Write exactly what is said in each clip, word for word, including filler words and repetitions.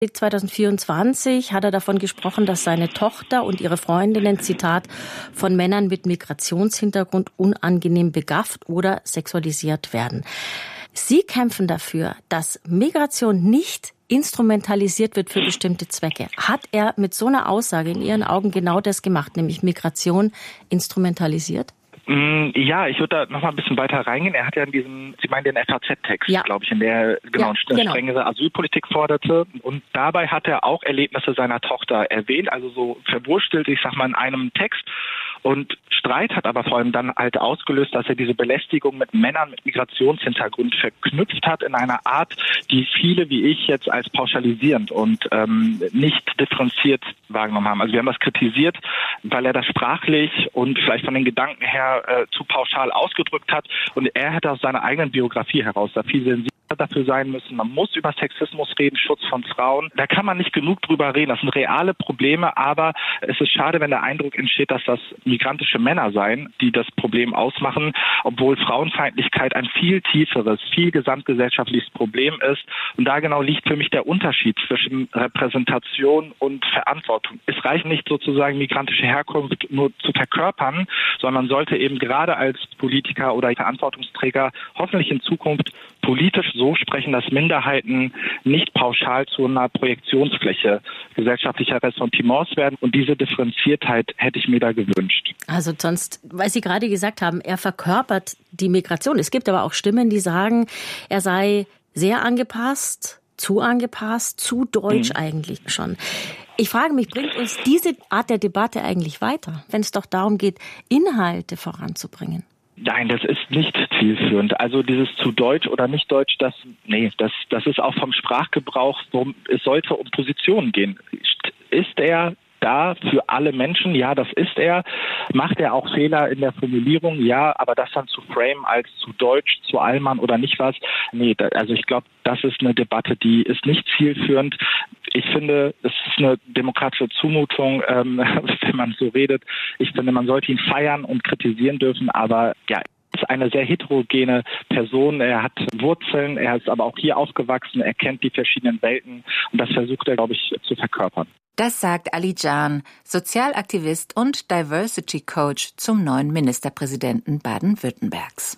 zwanzig vierundzwanzig hat er davon gesprochen, dass seine Tochter und ihre Freundinnen, Zitat, von Männern mit Migrationshintergrund unangenehm begafft oder sexualisiert werden. Sie kämpfen dafür, dass Migration nicht instrumentalisiert wird für bestimmte Zwecke. Hat er mit so einer Aussage in Ihren Augen genau das gemacht, nämlich Migration instrumentalisiert? Ja, ich würde da noch mal ein bisschen weiter reingehen. Er hat ja in diesem, Sie meinen den F A Z-Text, ja. glaube ich, in der genau, ja, eine genau. strengere Asylpolitik forderte. Und dabei hat er auch Erlebnisse seiner Tochter erwähnt, also so verwurstelt, ich sag mal, in einem Text. Und Streit hat aber vor allem dann halt ausgelöst, dass er diese Belästigung mit Männern mit Migrationshintergrund verknüpft hat in einer Art, die viele wie ich jetzt als pauschalisierend und ähm, nicht differenziert wahrgenommen haben. Also wir haben das kritisiert, weil er das sprachlich und vielleicht von den Gedanken her äh, zu pauschal ausgedrückt hat. Und er hätte aus seiner eigenen Biografie heraus da viel sensibler dafür sein müssen. Man muss über Sexismus reden, Schutz von Frauen. Da kann man nicht genug drüber reden. Das sind reale Probleme, aber es ist schade, wenn der Eindruck entsteht, dass das migrantische Männer seien, die das Problem ausmachen, obwohl Frauenfeindlichkeit ein viel tieferes, viel gesamtgesellschaftliches Problem ist. Und da genau liegt für mich der Unterschied zwischen Repräsentation und Verantwortung. Es reicht nicht sozusagen, migrantische Herkunft nur zu verkörpern, sondern man sollte eben gerade als Politiker oder Verantwortungsträger hoffentlich in Zukunft politisch so sprechen, dass Minderheiten nicht pauschal zu einer Projektionsfläche gesellschaftlicher Ressentiments werden. Und diese Differenziertheit hätte ich mir da gewünscht. Also sonst, weil Sie gerade gesagt haben, er verkörpert die Migration. Es gibt aber auch Stimmen, die sagen, er sei sehr angepasst, zu angepasst, zu deutsch mhm. eigentlich schon. Ich frage mich, bringt uns diese Art der Debatte eigentlich weiter, wenn es doch darum geht, Inhalte voranzubringen? Nein, das ist nicht zielführend. Also dieses zu deutsch oder nicht deutsch, das, nee, das, das ist auch vom Sprachgebrauch, worum, es sollte um Positionen gehen. Ist er da für alle Menschen? Ja, das ist er. Macht er auch Fehler in der Formulierung? Ja, aber das dann zu frame als zu deutsch, zu Allmann oder nicht was? Nee, da, also ich glaube, das ist eine Debatte, die ist nicht zielführend. Ich finde, es ist eine demokratische Zumutung, ähm, wenn man so redet. Ich finde, man sollte ihn feiern und kritisieren dürfen, aber ja, er ist eine sehr heterogene Person. Er hat Wurzeln, er ist aber auch hier aufgewachsen, er kennt die verschiedenen Welten und das versucht er, glaube ich, zu verkörpern. Das sagt Ali Can, Sozialaktivist und Diversity Coach zum neuen Ministerpräsidenten Baden-Württembergs.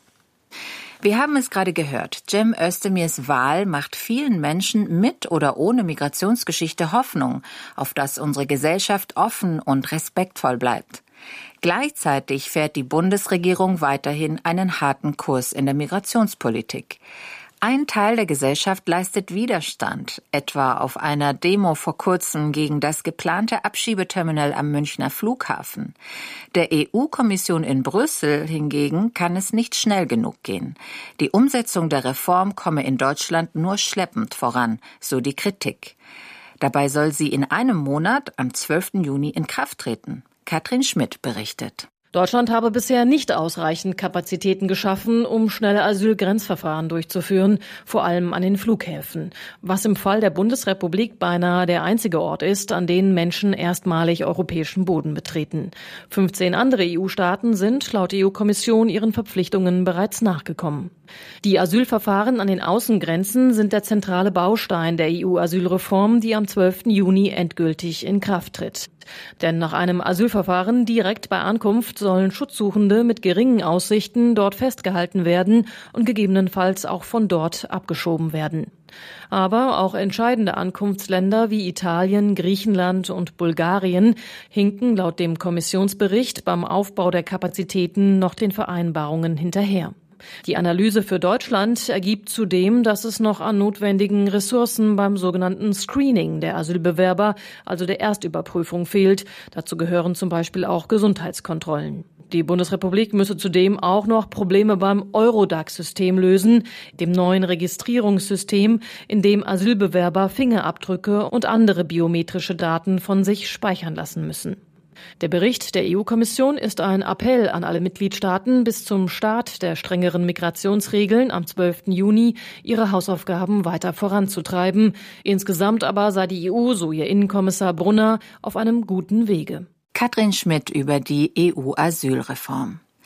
Wir haben es gerade gehört. Cem Özdemirs Wahl macht vielen Menschen mit oder ohne Migrationsgeschichte Hoffnung, auf dass unsere Gesellschaft offen und respektvoll bleibt. Gleichzeitig fährt die Bundesregierung weiterhin einen harten Kurs in der Migrationspolitik. Ein Teil der Gesellschaft leistet Widerstand, etwa auf einer Demo vor kurzem gegen das geplante Abschiebeterminal am Münchner Flughafen. Der E U-Kommission in Brüssel hingegen kann es nicht schnell genug gehen. Die Umsetzung der Reform komme in Deutschland nur schleppend voran, so die Kritik. Dabei soll sie in einem Monat, am zwölften Juni, in Kraft treten. Katrin Schmidt berichtet. Deutschland habe bisher nicht ausreichend Kapazitäten geschaffen, um schnelle Asylgrenzverfahren durchzuführen, vor allem an den Flughäfen. Was im Fall der Bundesrepublik beinahe der einzige Ort ist, an dem Menschen erstmalig europäischen Boden betreten. fünfzehn andere E U-Staaten sind laut E U-Kommission ihren Verpflichtungen bereits nachgekommen. Die Asylverfahren an den Außengrenzen sind der zentrale Baustein der E U-Asylreform, die am zwölften Juni endgültig in Kraft tritt. Denn nach einem Asylverfahren direkt bei Ankunft sollen Schutzsuchende mit geringen Aussichten dort festgehalten werden und gegebenenfalls auch von dort abgeschoben werden. Aber auch entscheidende Ankunftsländer wie Italien, Griechenland und Bulgarien hinken laut dem Kommissionsbericht beim Aufbau der Kapazitäten noch den Vereinbarungen hinterher. Die Analyse für Deutschland ergibt zudem, dass es noch an notwendigen Ressourcen beim sogenannten Screening der Asylbewerber, also der Erstüberprüfung, fehlt. Dazu gehören zum Beispiel auch Gesundheitskontrollen. Die Bundesrepublik müsse zudem auch noch Probleme beim Eurodac-System lösen, dem neuen Registrierungssystem, in dem Asylbewerber Fingerabdrücke und andere biometrische Daten von sich speichern lassen müssen. Der Bericht der E U-Kommission ist ein Appell an alle Mitgliedstaaten, bis zum Start der strengeren Migrationsregeln am zwölften Juni ihre Hausaufgaben weiter voranzutreiben. Insgesamt aber sei die E U, so ihr Innenkommissar Brunner, auf einem guten Wege. Katrin Schmidt über die E U-Asylreform.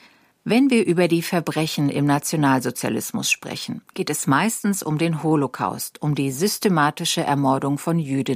Wenn wir über die Verbrechen im Nationalsozialismus sprechen, geht es meistens um den Holocaust, um die systematische Ermordung von Jüdinnen